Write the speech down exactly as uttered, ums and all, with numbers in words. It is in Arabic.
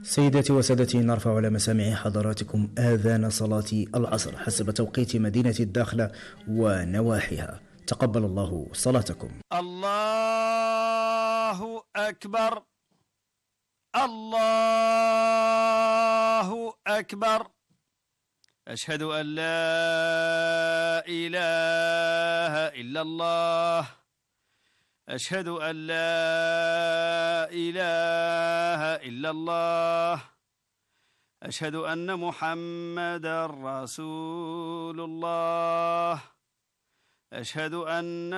سيداتي وسادتي، نرفع على مسامع حضراتكم آذان صلاة العصر حسب توقيت مدينة الداخلة ونواحيها. تقبل الله صلاتكم. الله أكبر، الله أكبر. أشهد أن لا إله إلا الله، أشهد أن لا إله إلا الله، أشهد أن محمدا رسول الله، أشهد أن